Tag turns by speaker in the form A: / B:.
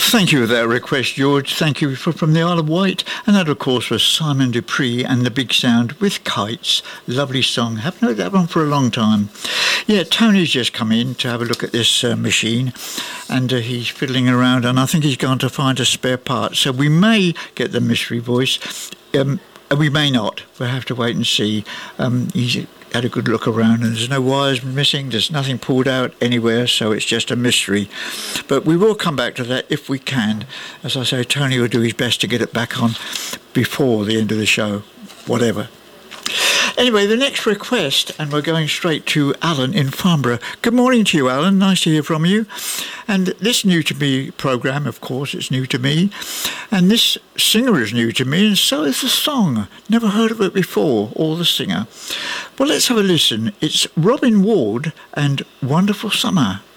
A: Thank you for that request, George. Thank you from the Isle of Wight. And that, of course, was Simon Dupree and the Big Sound with Kites. Lovely song. Haven't heard that one for a long time. Yeah, Tony's just come in to have a look at this machine, and he's fiddling around, and I think he's gone to find a spare part. So we may get the mystery voice. We may not. We'll have to wait and see. He's had a good look around, and there's no wires missing. There's nothing pulled out anywhere, so it's just a mystery. But we will come back to that if we can. As I say, Tony will do his best to get it back on before the end of the show, whatever. Anyway, the next request, and we're going straight to Alan in Farnborough. Good morning to you, Alan. Nice to hear from you. And this New to Me programme, of course, it's new to me. And this singer is new to me, and so is the song. Never heard of it before, or the singer. Well, let's have a listen. It's Robin Ward and Wonderful Summer.